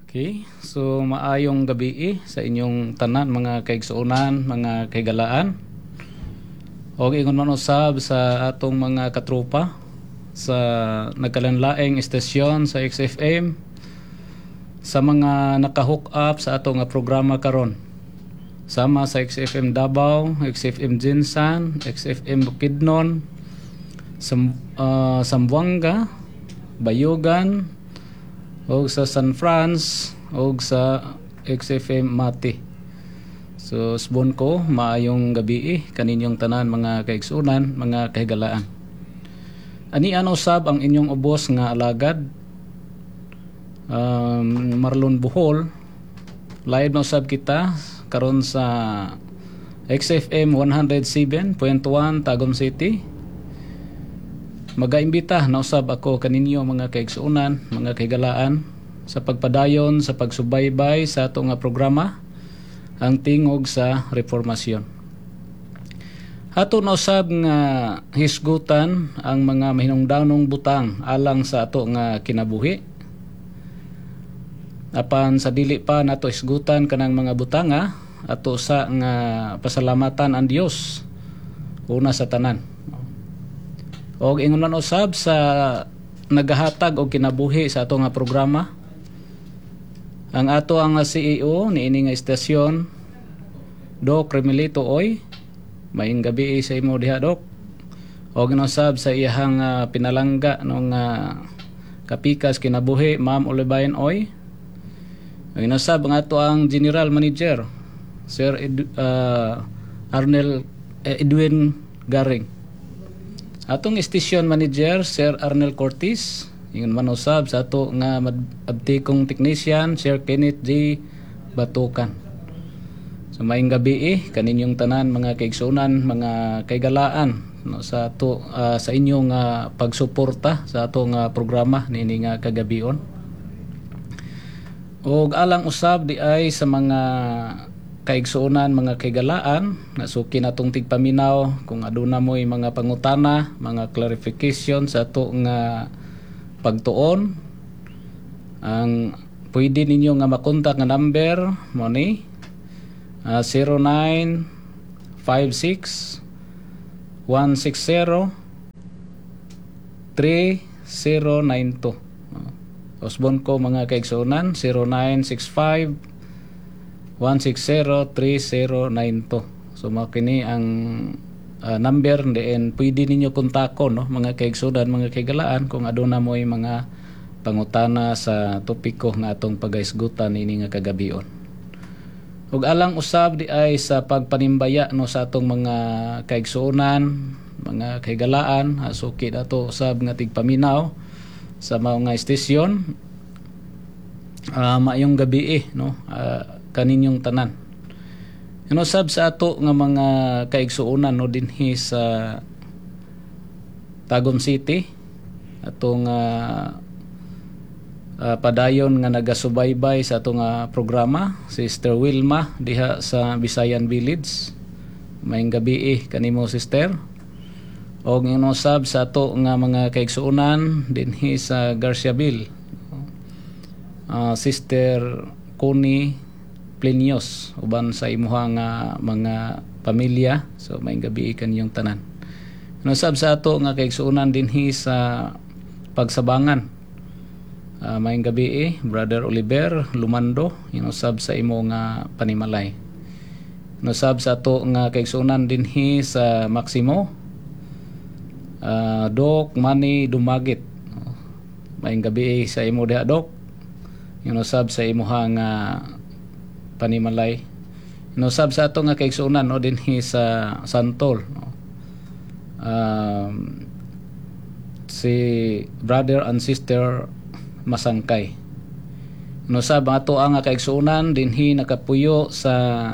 Okay, so maayong gabi sa inyong tanan mga kaigsuonan, mga kaigalaan. O ingon man usab sa atong mga katropa sa nagkalanlaeng estasyon sa XFM, sa mga naka-hook up sa atong programa karon. Sama sa XFM Davao, XFM Jinsan, XFM Bukidnon, Zamboanga, Bayugan, o sa San Franz, o sa XFM Mati. So subon ko maayong gabi kaninyong tanan mga kaigsunan, mga kahigalaan. Ani ano usab ang inyong ubos nga alagad, Marlon Bohol. Live na usab kita karon sa XFM 107.1 Tagum City. Magaimbita na usab ako kaninyo mga kaigsuonan, mga kahigalaan sa pagpadayon sa pagsubaybay sa atong programa ang tingog sa reformasyon. Ato na usab nga hisgutan ang mga mahinungdanong butang alang sa ato nga kinabuhi. Apan sa dili pa nato hisgutan kanang mga butanga, ato sa nga pasalamatan ang Dios una sa tanan. Og ingon man usab sa nagahatag og kinabuhi sa ato nga programa ang ato ang CEO niini nga estasyon, Doc Remilito Oy. Maayong gabi sa imo diha, Doc. Og inusab sa iyang pinalangga nung kapikas kinabuhi, Ma'am Olibayan Oy. Og inusab ang ato ang General Manager, Sir Edwin Garing. Atong station manager, Sir Arnel Cortis. Ingon man usab sa ato nga abtikong technician, Sir Kenneth J. Batukan. So maayong gabi kaninyong tanan mga kaigsunan, mga kaigalaan no, sa ato sa inyong pagsuporta sa ato nga programa niini nga kagabion. Og alang usab di ay sa mga kaigsuonan, mga kaigalaan, nasuki natong tigpaminaw kung aduna mo'y mga pangutana, mga clarification sa ato nga pagtuon. Ang pwede ninyo nga makontak nga number mo ni 0956 160 3092. Osbon ko mga kaigsuonan 0965 160-3092. So makini ang number diin pwede ninyo kontakon no mga kaigsunan, mga kaigalaan kung aduna mo'y mga pangutana sa topiko nga atong pagaisgutan ini nga kagabion. Ug alang usab di ay sa pagpanimbaya no sa atong mga kaigsuonan, mga kaigalaan, suki ato usab nga tigpaminaw sa mga estasyon. Maayong gabi no kaninyong tanan. Inusab sa ato nga mga kaigsuonan no dinhi sa Tagum City atong padayon nga nagasubaybay sa atong programa, Sister Wilma diha sa Bisayan Village. Maayong gabi kanimo, Sister. Og inusab sa ato nga mga kaigsuonan dinhi sa Garciabil, Sister Connie Plinios uban sa imuha nga mga pamilya. So maayong gabi kanyong tanan. Inusab sa ato nga kaigsuonan dinhi sa Pagsabangan, maayong gabi Brother Oliver Lumando. Inusab sa imo nga panimalay. Inusab sa ato nga kaigsuonan dinhi sa Maximo, Doc Manny Dumagit. Maayong gabi sa imo diha, Doc. Inusab sa imuha nga panimalay. Inusab sa ato nga kaigsuonan no dinhi sa Santol no. Si Brother and Sister Masangkay. Inusab ang ato nga kaigsuonan dinhi nakapuyo sa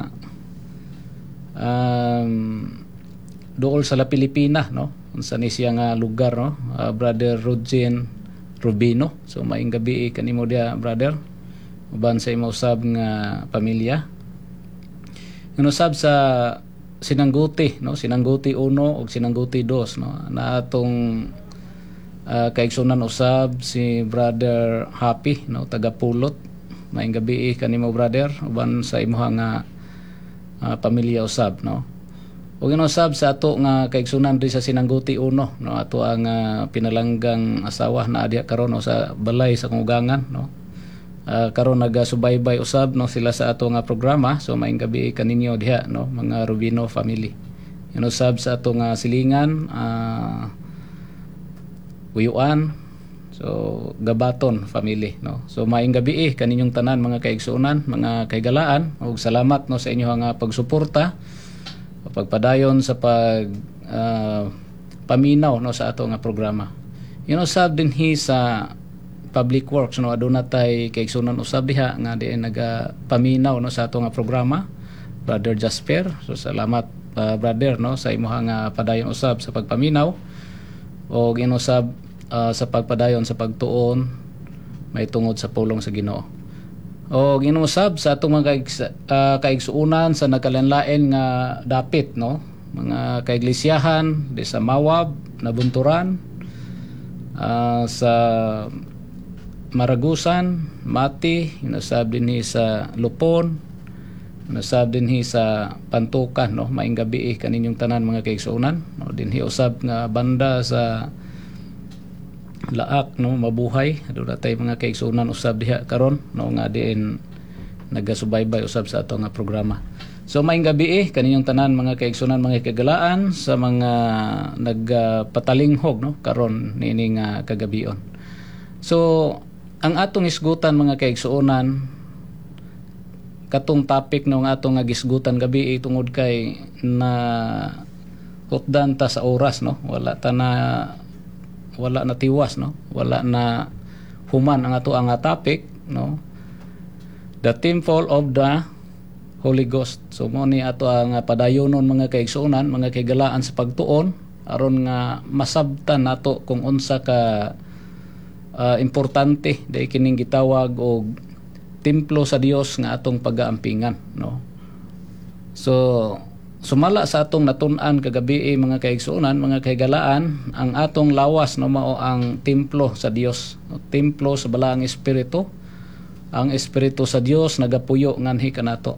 dool sa La Pilipina no. Unsa ni siya nga lugar no, Brother Rodjen Rubino. So maayong gabi kanimo dia, brother, uban sa imo usab nga pamilya. Inusab sa Sinangguti no, Sinangguti 1 ug Sinangguti 2 no, na atong kaigsunan usab si Brother Happy no, taga Pulot. Maayong gabi kanimo brother uban sa imuha nga pamilya usab, no. Ug inusab sa ato nga kaigsunan ri sa Sinangguti Uno, no, ato ang pinalanggang asawa na adya karon sa balay sa Kungugangan, no. Karon nagasubaybay usab, no, sila sa ato nga programa. So maayong gabi kaninyo diha, no, mga Rubino family. Inusab sa ato nga silingan Uyuan, so Gabaton family, no. So maayong gabi kaninyong tanan mga kaigsunan, mga kaigalaan, ug salamat, no, sa inyo nga pagsuporta pagpadayon sa paminaw, no, sa ato nga programa. Inusab din sa public works, no, aduna tay kaigsunan usab diha nga diin nagapaminaw, no, sa ato nga programa, Brother Jasper. So salamat brother, no, sa imuha nga padayon usab sa pagpaminaw o ginusab sa pagpadayon sa pagtuon may tungod sa pulong sa Ginoo. O ginusab sa atong mga kaigsuunan sa nagkalanlain nga dapit, no, mga kaiglesiyahan di sa Mawab, Nabunturan, sa Maragusan, Mati, ginusab din sa Lupon, ginusab din sa Pantukan, no. Maayong gabi kaninyong tanan mga kaigsuunan, no, dinhi usab nga banda sa Laak, no, Mabuhay. Aduna tay mga kaigsuunan usab diha karon, no, nga diin nagasubaybay usab sa ato nga programa. So maayong gabi kaninyong tanan mga kaigsuunan, mga kagalaan sa mga nagpatalinghog, no, karon niini nga kagabion. So ang atong isgutan mga kaigsuunan, katong topic no nga atong gisgutan gabi tungod kay na hutdan ta sa oras, no, wala na tiwas, no, wala na human ang ato ang topic, no, the temple of the Holy Ghost. So mo ni ato ang padayonon mga kaigsuonan, mga kaigalaan sa pagtuon aron nga masabtan nato kung unsa ka importante dai kining gitawag og templo sa Dios nga atong pagaampingan, no. So sumala sa atong natun-an kagabi mga kaigsuonan, mga kaigalaan, ang atong lawas, no, mao ang templo sa Dios, no? Templo sa balaang espiritu. Ang espiritu sa Dios nagapuyo nganhi kanato.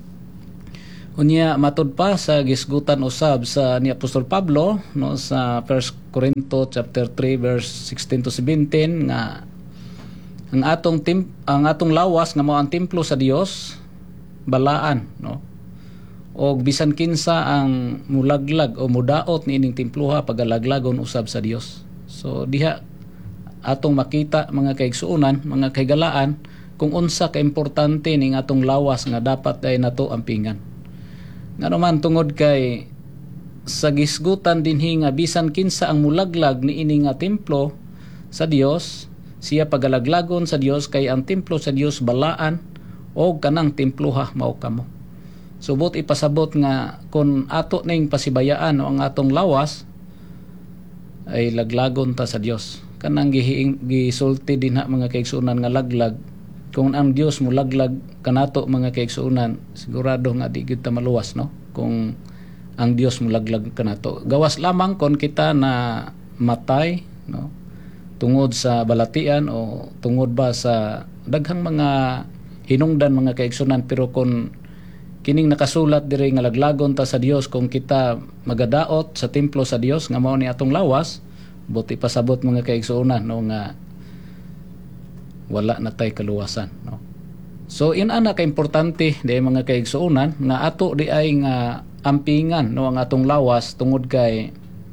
Unya matud pa sa gisgutan usab sa ni Apostol Pablo, no, sa 1 Corinto chapter 3 verse 16 to 17 nga ang atong lawas nga mao ang templo sa Dios balaan, no. O bisan kinsa ang mulaglag o mudaot niining templuha pagalaglagon usab sa Dios. So diha atong makita mga kaigsuonan, mga kaigalaan, kung unsa ka importante ning atong lawas nga dapat ay nato ampingan. Nga naman tungod kay sa gisgutan dinhi nga bisan kinsa ang mulaglag niini nga templo sa Dios, siya pagalaglagon sa Dios kay ang templo sa Dios balaan o kanang templuha mao kamo. Subot ipasabot nga kung ato ning pasibayaan o ang atong lawas ay laglagon ta sa Dios. Kanang gisulti din mga kaigsuonan nga laglag. Kung ang Dios mo laglag kanato mga kaigsuonan, sigurado nga di gyud ta maluwas, no. Kung ang Dios mo laglag kanato. Gawas lamang kon kita na matay, no, tungod sa balatian o tungod ba sa daghang mga hinungdan mga kaigsuonan, pero kung kining nakasulat diri nga laglagon ta sa Dios, kung kita magadaot sa templo sa Dios nga mao ni atong lawas, buti pasabot mga kaigsuonan, no, nga wala na tay kaluwasan, no. So ina ka importante di mga kaigsuonan nga ato di ay nga ampingan, no, ang atong lawas tungod kay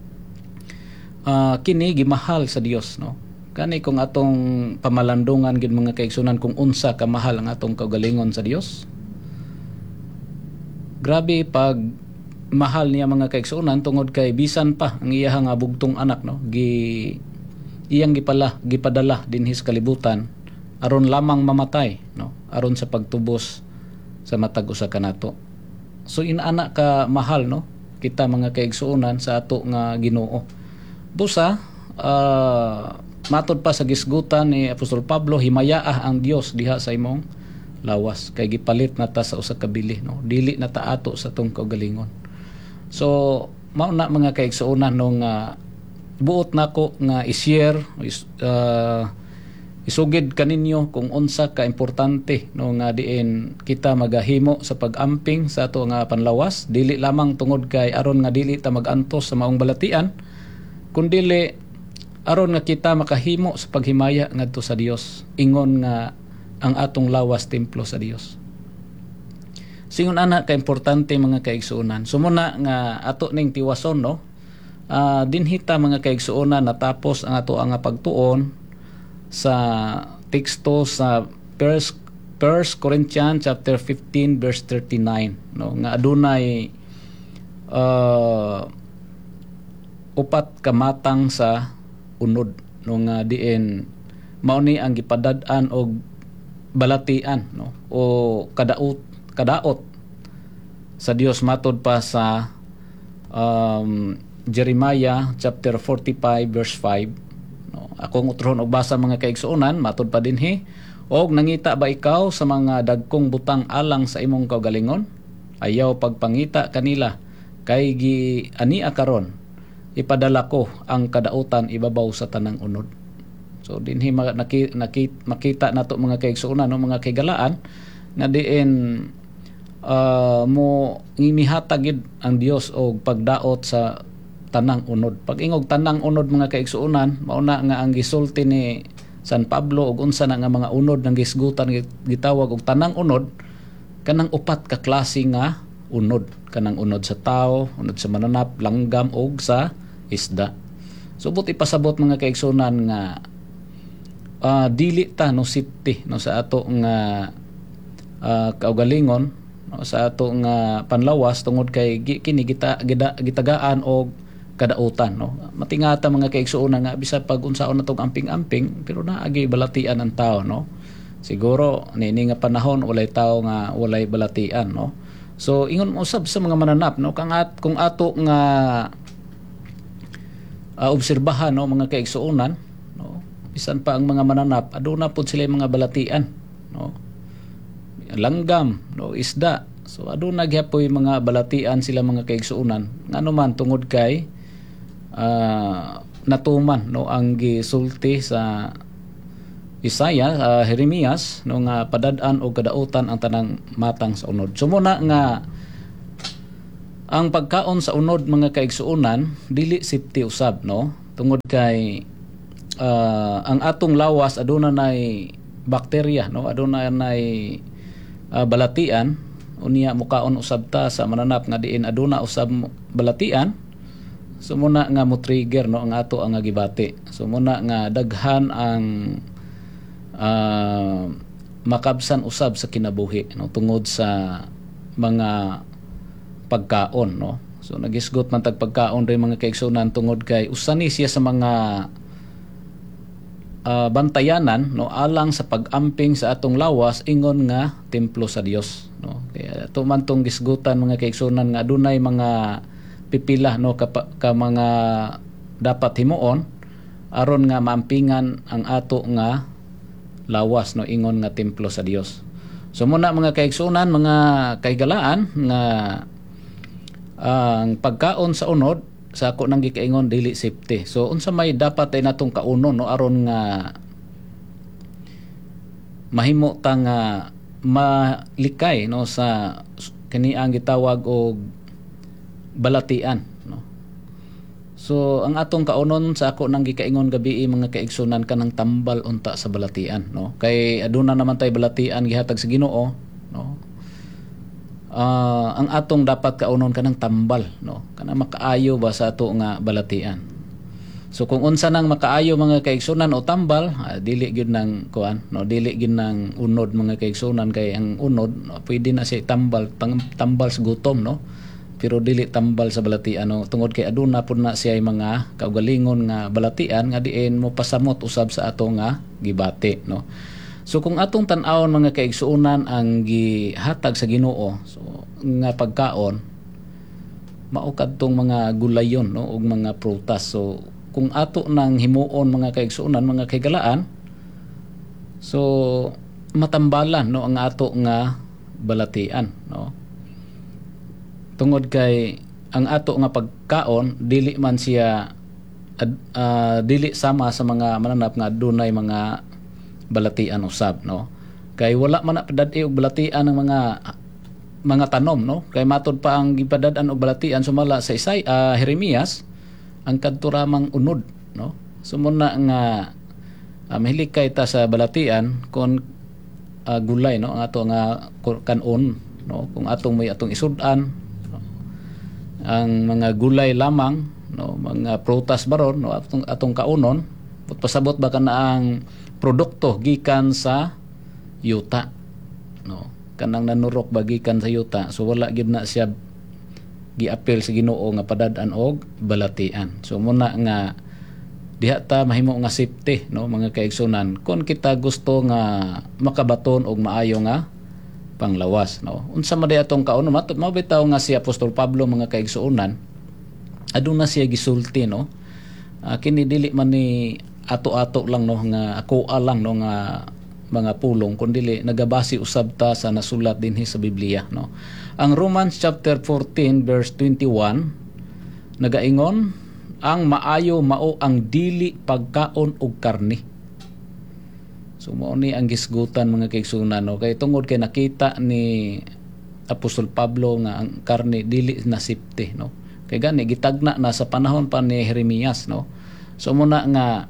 kini gimahal sa Dios, no. Kani kung atong pamalandungan gid mga kaigsuonan kung unsa kamahal ang atong kaugalingon sa Dios. Grabe pag mahal niya mga kaigsuonan tungod kay bisan pa ang iya nga bugtong anak, no, iyang gipadala dinhi sa kalibutan aron lamang mamatay, no, aron sa pagtubos sa matag usa kanato. So inaana ka mahal, no, kita mga kaigsuonan sa ato nga Ginoo. Busa matod pa sa gisgutan ni Apostol Pablo, himayaa ang Dios diha sa imong lawas kay gipalit na ta sa usa ka bili, no, dili na ta ato sa tong kaugalingon. So mao na mga kaigsuonan nung buot nako nga i-share isugid kaninyo kung unsa ka importante no nga diin kita magahimo sa pag-amping sa ato nga panlawas, dili lamang tungod kay aron nga dili ta magantos sa maong balatian, kundi aron nga kita makahimo sa paghimaya ngadto sa Dios, ingon nga ang atong lawas templo sa Dios. Singon ana ka importante mga kaigsuonan. Sumuna nga ato ning tiwason no, dinhita mga kaigsuonan natapos ang ato nga pagtuon sa teksto sa 1 Corinthians chapter 15 verse 39 no, nga adunay upat ka matang sa unod no, nga diin mao ni ang gipadad-an og balatian no, o kadaot sa Dios matod pa sa Jeremiah chapter 45 verse 5. Akong utrohon og basa mga kaigsuonan, matod pa dinhi, og nangita ba ikaw sa mga dagkong butang alang sa imong kaugalingon? Ayaw pagpangita kanila, kay ania karon ipadala ko ang kadautan ibabaw sa tanang unod. So dinhi makita nato mga kaigsuonan no, mga kaigalaan nga diin mo imihatag ang Dios og pagdaot sa tanang unod. Pag ingog tanang unod mga kaigsuonan, mauna nga ang gisulti ni San Pablo og unsa na nga mga unod nang gisgutan gitawag og tanang unod, kanang upat ka klase nga unod, kanang unod sa tao, unod sa mananap, langgam og sa isda. Subot ipasabot mga kaigsuonan nga dili ta no safety no sa ato nga kaugalingon no, sa ato nga panlawas tungod kay kini gitagaan og kadautan no. Matingata mga kaigsuonan nga bisag pag unsaon natong amping-amping pero naagi balatian ang tao no. Siguro nini nga panahon walay tao nga walay balatian no. So ingon mo usab sa mga mananap no kung ato nga obserbahan no mga kaigsuonan no, bisan pa ang mga mananap aduna pud sila mga balatian no. Langgam no, isda. So aduna gyapon mga balatian sila mga kaigsuonan ngano man tungod kay natuman no ang gisulti sa Isaiah, Jeremias no nga padad-an og kadautan ang tanang matang sa unod. So muna nga ang pagkaon sa unod mga kaigsuonan dili safety usab no tungod kay ang atong lawas aduna nay bakterya no, aduna nay balatian unya mukaon usab ta sa mananap nga diin aduna usab balatian. So muna nga mo trigger no ang ato ang gibati. So muna nga daghan ang makabsan usab sa kinabuhi no tungod sa mga pagkaon no. So nagisgot man tag pagkaon rin mga kaigsuonan tungod kay usa ni siya sa mga bantayanan no alang sa pag-amping sa atong lawas ingon nga templo sa Dios no. Kaya ato man tong gisgutan mga kaigsuonan nga adunay mga pipila no ka mga dapat himuon aron nga maampingan ang ato nga lawas no ingon nga templo sa Dios. So muna mga kaigsuonan, mga kaigalaan nga ang pagkaon sa unod sa ako nang gikaingon dili safety. So unsa may dapat ay natong kaunon no aron nga mahimo ta nga malikay no sa kani ang gitawag og balatian no. So ang atong kaunon sa ako nang gikaingon gabi mga kaigsunan kanang tambal unta sa balatian no. Kay aduna naman tay balatian gihatag sa Ginoo no. Ang atong dapat kaunon kanang tambal no. Kanang makaayo ba sa ato nga balatian. So kung unsa nang makaayo mga kaigsunan o tambal, dili gyud nang kuan no, dili gyud nang unod mga kaigsunan kay ang unod no, pwede na siya tambal sa gutom no. Pero dili tambal sa balatian no tungod kay aduna pud na siya mga kaugalingon nga balatian nga diin mo pasamot usab sa ato nga gibati no. So kung atong tan-awon mga kaigsuonan ang gihatag sa Ginoo so nga pagkaon mao kadtong mga gulayon no ug mga prutas. So kung ato nang himuon mga kaigsuonan mga kaigalaan so matambalan no ang ato nga balatian no. Tungod kay ang ato nga pagkaon dili man siya dili sama sa mga mananap nga dunay mga balatian usab, no. Kay wala man na padad-i og balatian ng mga tanom, no. Kay matud pa ang gipadad-an og balatian sumala sa Jeremias ang kadto ramang unod, no. Sumuna nga mahilig kay ta sa balatian kon gulay, no, ang ato nga kanon, no, kung atong may atong isud-an, no? Ang mga gulay lamang, no, mga prutas baron, no, atong kaunon pasabot ba kana ang produkto gikan sa yuta, no, kanang nanurok ba gikan sa yuta, so wala gyud na siya giapil sa Ginoo nga padad-an og balatian. So muna nga diha ta mahimo nga safety, no, mga kaigsunan kung kita gusto nga makabaton og maayo nga panglawas, no. Unsa man di atong kauno mabitaw nga si Apostol Pablo, mga kaigsunan, aduna siya gisulti, no. Kini dili man ni ato-ato lang, no, nga ako lang, no, nga mga pulong, kundi nagabasi usab ta sa nasulat dinhi sa Biblia, no. Ang Romans chapter 14 verse 21 nagaingon, ang maayo mao ang dili pagkaon og karne. So mao ni ang gisgutan, mga kaigsunan, no, kay tungod kay nakita ni Apostol Pablo nga ang karne dili na sipte, no. Kay gani gitagna na sa panahon pa ni Jeremias, no. So muna nga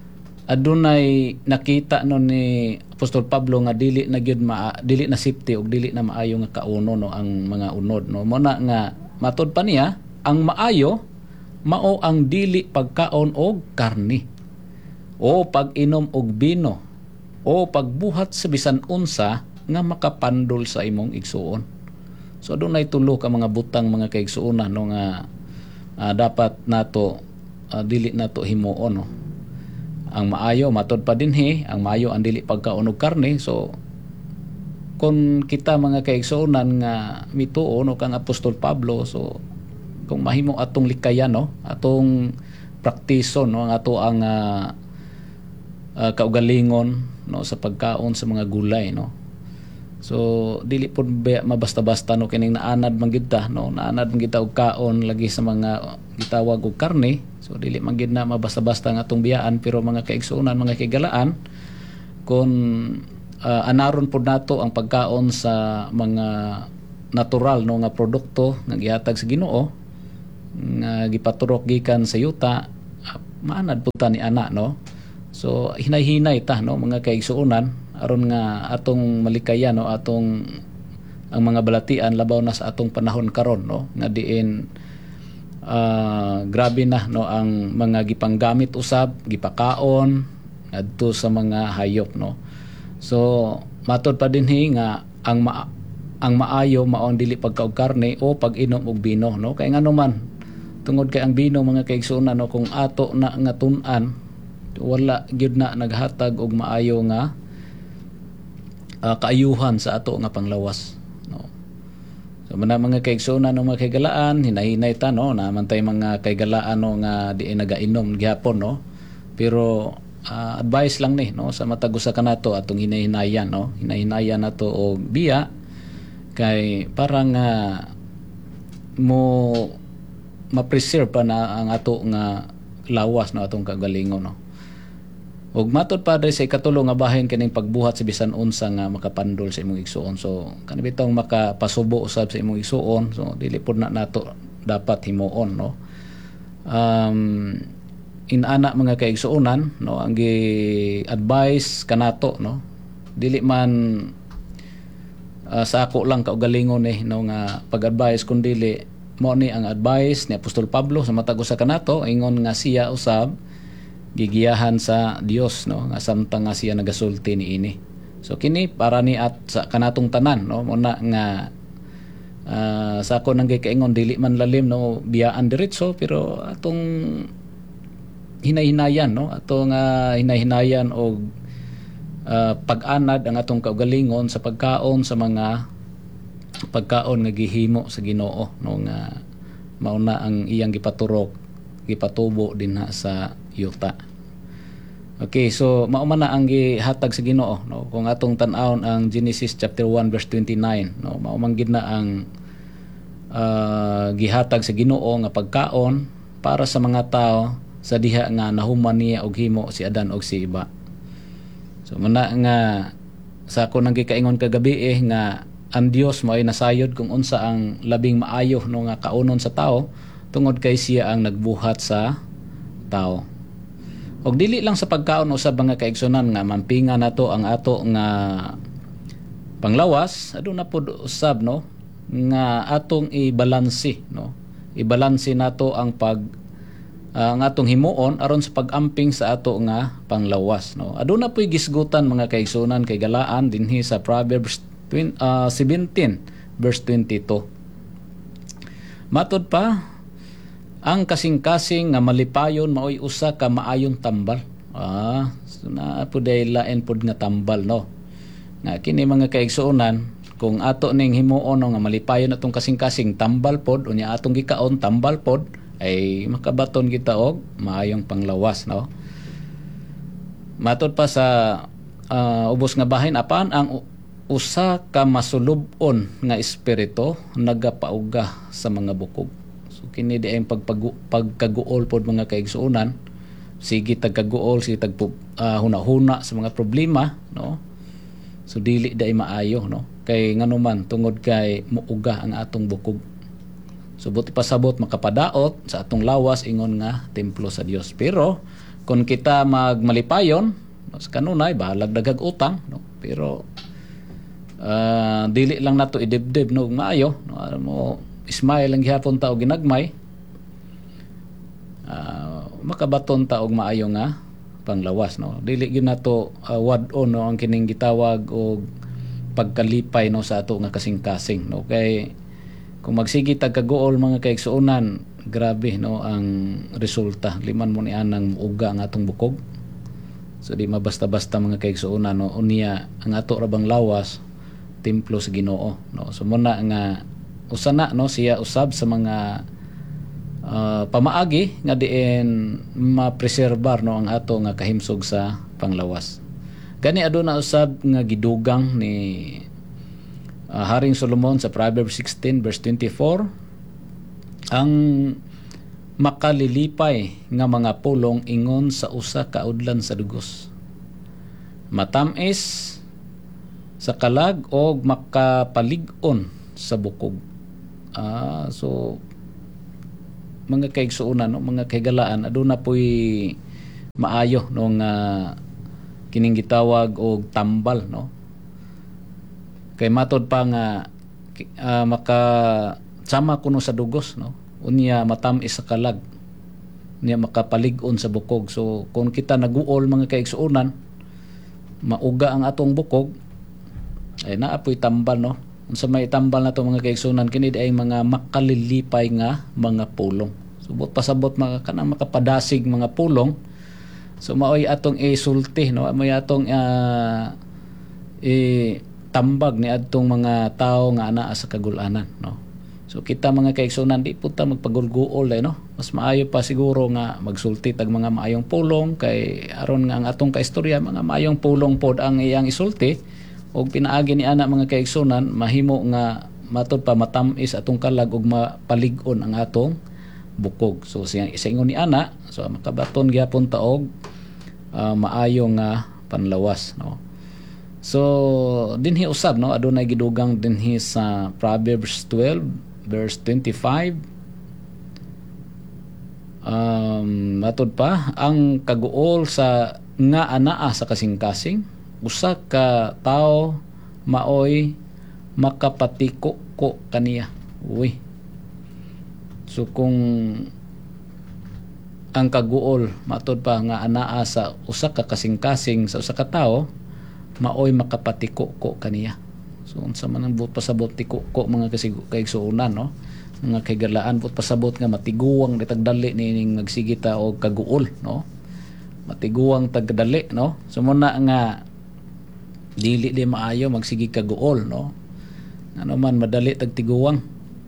adunay nakita no ni Apostol Pablo nga dili na gyud dili na sipte og dili na maayo nga kauno, no, ang mga unod, no. Muna nga matud pa niya ang maayo mao ang dili pagkaon og karne o pag-inom og bino o pagbuhat sa bisan unsa nga makapandol sa imong igsuon. So adunay tulo ka mga butang, mga kaigsuonan, no, nga dapat nato dili nato himuon, no. Ang maayo matud pa dinhi, ang maayo ang dili pagkaon og karne. So kung kita, mga kaigsuonan, nga mituo, no, kang Apostol Pablo, so kung mahimo atong likayan, no, atong praktison, no, ang ato ang kaugalingon, no, sa pagkaon sa mga gulay, no. So dili pud mabasta-basta, no, kining naanad man gid ta, no, naanad man gid ta og kaon lagi sa mga gitawag og karne. So dili man gid na mabasta-basta nga atong biyaan, pero mga kaigsuonan, mga kaigalaan, kung anaron pud nato ang pagkaon sa mga natural, no, nga produkto nga gihatag sa Ginoo nga gipaturok gikan sa yuta, maanad pud ta ni ana, no. So hinay-hinay ta, no, mga kaigsuonan, aron nga atong malikayan, no, atong ang mga balatian labaw na sa atong panahon karon, no, nga diin grabe na, no, ang mga gipanggamit usab, gipakaon adto sa mga hayop, no. So matud pa dinhi nga ang maayo mao ang dili pagkaog karne o pag-inom og bino, no. Kay ngano man tungod kay ang bino, mga kaigsuonan, no, kung ato na nga tun-an, wala gyud na naghatag og maayo nga kaayuhan sa ato nga panglawas, no. So mga kaigsuonan, no, mga kaigalaan, hinahinay ta, no, naman tay mga kaigalaan, no, nga di nagainom gihapon, no. Pero advice lang ni, no, sa matag usa kanato atong hinahinayan, no, hinahinayan nato og biya kay para nga ma-preserve pa na ang ato nga lawas, no, atong kagalingon, no. Ug matud pa sa ikatulo nga bahin kining pagbuhat sa bisan unsa nga makapandol sa imong igsuon. So kani bitong makapasubo usab sa imong igsuon, so dili pud na nato dapat himuon, no. Inana, mga kaigsuonan, no, ang gi-advise kanato, no, dili man sa ako lang kaugalingon, no, nga pag-advise, kun dili mo ni ang advice ni Apostol Pablo sa matag usa kanato, ingon nga siya usab gigiyahan sa Dios, no, nga samtang nga siya nagasulti niini. So kini para ni at sa kanatong tanan, no, muna nga sa ako nang gikaingon dili man lalim, no, biyaan diretso, pero atong hinahinayan, no, atong hinahinayan og pag-anad ang atong kaugalingon sa pagkaon sa mga pagkaon nga gihimo sa Ginoo, no, nga mauna ang iyang gipatubo dinha sa yuta. Okay, so mao man na ang gihatag sa Ginoo, no, kung atong tan-awon ang Genesis chapter 1 verse 29, no, mao man gid na ang gihatag sa Ginoo nga pagkaon para sa mga tao sa diha nga nahuman niya og himo si Adan og si Eva. So muna nga sa ako nang gikaingon kagabi nga ang Dios mao ay nasayod kung unsa ang labing maayo no nga kaunon sa tao tungod kay siya ang nagbuhat sa tao. Og dili lang sa pagkaon usab mga kaigsunan nga mampinga nato ang ato nga panglawas, aduna pod usab no nga atong ibalanse no. Ibalanse nato ang ang atong himuon aron sa pag-amping sa ato nga panglawas no. Aduna po'y gisgutan mga kaigsunan kay galaan dinhi sa Proverbs 17 verse 22. Matod pa, ang kasing-kasing nga malipayon maoy usa ka maayong tambal. So na po day lain pod nga tambal no. Nga kini mga kaigsuonan kung ato ning himuon no, nga malipayon atong kasing-kasing tambal pod unya atong gikaon tambal pod ay makabaton kita og maayong panglawas no. Matod pa sa ubos nga bahin apan ang usa ka masulub-on nga espiritu nagapauga sa mga bukog. So kini di ang pagkaguol pod mga kaigsuonan, sige tagkaguol, sige huna-huna sa mga problema no. So dili day maayo no. Kay nganuman tungod kay muuga ang atong bukog. So buti pasabot makapadaot sa atong lawas ingon nga templo sa Dios. Pero kung kita magmalipayon, mas kanunay bahalag dagag utang no. Pero dili lang nato idibdib no maayo no. Mo smile lang gihapon ta og ginagmay. Makabaton ta og maayo nga panglawas no. Dili gyud nato wad-on no ang kining gitawag og pagkalipay no sa ato nga kasing-kasing no. Kay kung magsigi tagkaguol mga kaigsuonan, grabe no ang resulta. Liman mo ni anang uga ang atong bukog. So di mabasta-basta mga kaigsuonan no. Unya ang ato rabang lawas templo sa Ginoo no. So muna nga usana no siya usab sa mga pamaagi nga diin mapreserbar no ang ato nga kahimsog sa panglawas. Gani aduna usab nga gidugang ni Haring Solomon sa Proverbs 16 verse 24, ang makalilipay nga mga pulong ingon sa usa ka udlan sa dugos, matamis sa kalag og makapalig-on sa bukog. So mga kaigsuonan no, mga kaigalaan aduna po'y maayo no nga kining gitawag og tambal no. Kay matod pa nga makasama kuno sa dugos no. Unya matamis sa kalag. Unya makapalig-on sa bukog. So kung kita naguol mga kaigsuonan, mauga ang atong bukog, ay naapoy tambal no. Unsa may tambal na to mga kaigsuonan kini ay mga makalilipay nga mga pulong. So pasabot mga kanang makapadasig mga pulong. So maoy atong isulti no, may atong tambag ni adtong mga tao nga anaa sa kagulanan no. So kita mga kaigsuonan di puta magpagulguol no. Mas maayo pa siguro nga magsulti tag mga maayong pulong kay aron nga ang atong kaistorya mga maayong pulong pod ang iyang isulti og pinaagi ni ana mga kaigsuonan mahimo nga matod pa matamis atong kalag og mapalig-on ang atong bukog. So siya ingon ni ana so makabaton gyapon ta og maayo nga panlawas no. So dinhi usab no adunay gidugang dinhi sa Proverbs 12 verse 25. Matod pa ang kaguol sa nga anaa sa kasing-kasing usa ka tao maoy makapatiko ko kaniya. Uy. So kung ang kaguol matod pa nga anaa sa usa ka kasing-kasing sa usa ka tao maoy makapatiko ko kaniya. So unsa man ang buot pasabot tiko ko mga kaigsuonan no. Mga kaigalaan buot pasabot nga matiguwang ditagdali ning magsigita og kaguol no. Matiguwang tagdali no. So muna nga dili di maayo magsigi kaguol no. Ano man madali tagtiguwang.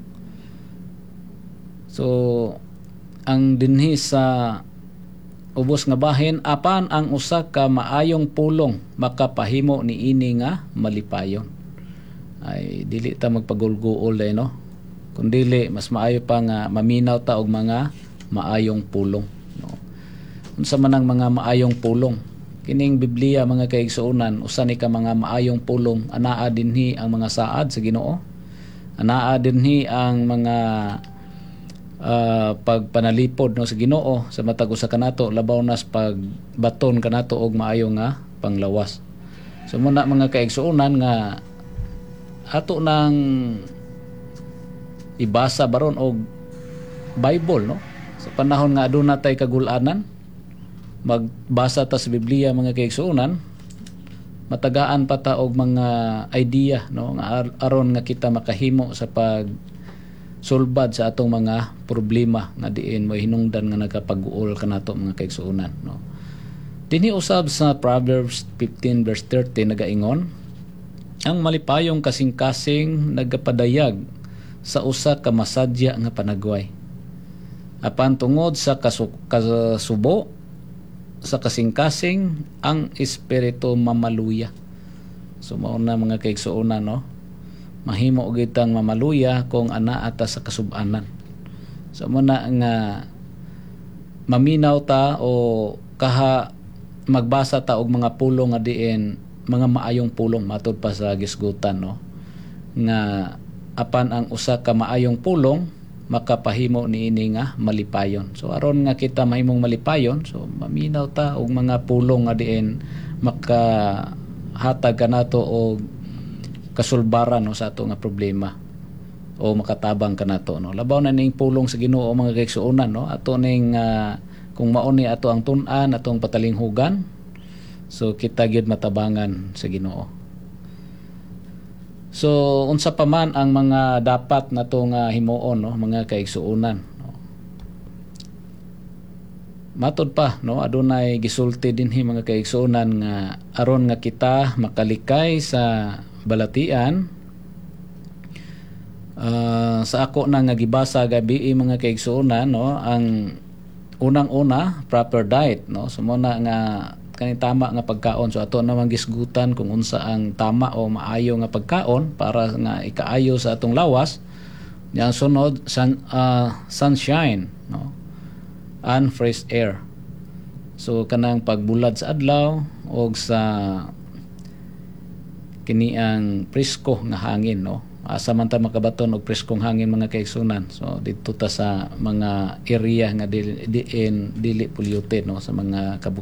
So ang dinhi sa ubos nga bahin apan ang usa ka maayong pulong makapahimo niini nga malipayon. Ay dili ta magpagulguol no. Kun dili mas maayo pa nga maminaw ta og mga maayong pulong no. Unsa man ang mga maayong pulong kining Biblia mga kaigsuonan usa ni ka mga maayong pulong, anaa dinhi ang mga saad sa Ginoo, anaa dinhi ang mga pagpanalipod no sa Ginoo sa matag usa kanato, labaw nas pagbaton kanato og maayo nga panglawas. So muna mga kaigsuonan nga ato nang ibasa baron og Bible no sa panahon nga aduna tay kagul-anan, magbasa ta sa Biblia mga kaigsuonan, matagaan pa ta og mga idea no nga aron nga kita makahimo sa pag sulbad sa atong mga problema nga diin mo hinungdan nga nagapag-uol kanato mga kaigsuonan no. Dinhi usab sa Proverbs 15 verse 30 nagaingon, ang malipayong kasing-kasing nagapadayag sa usa ka masadya nga panagway, apan tungod sa kasubo sa kasing-kasing ang espiritu mamaluya. So mao na mga kaigsuonan no, mahimo gitang mamaluya kung anaa ta sa kasub-anan. So muna nga maminaw ta o kaha magbasa ta og mga pulong nga diin mga maayong pulong matud pa sa gisgutan no, nga apan ang usa ka maayong pulong makapahimo niini nga malipayon. So aron nga kita mahimong malipayon, so maminaw ta og mga pulong nga diin makahatag kanato og kasulbaran no sa ato nga problema o makatabang kanato no. Labaw na ning pulong sa Ginoo mga kaigsuonan no, ato ning kung mao ni ato ang tun-an, atong patalinghugan, so kita gyud matabangan sa Ginoo. So unsa pa man ang mga dapat nato nga himuon no mga kaigsuonan no. Matud pa no, adunay gisulti dinhi mga kaigsuonan nga aron nga kita makalikay sa balatian. Sa ako na nga gibasa gabi mga kaigsuonan no, ang unang-una proper diet no, so muna nga kani tama nga pagkaon. So ato namang gisgutan kung unsa ang tama o maayo nga pagkaon para nga ikaayo sa atong lawas. Yang sunod sunshine no, and fresh air. So kanang pagbulad sa adlaw og sa kini ang presko nga hangin no, asa man ta makabaton og preskong hangin mga kaigsuonan. So dito ta sa mga area nga dili polluted no, sa mga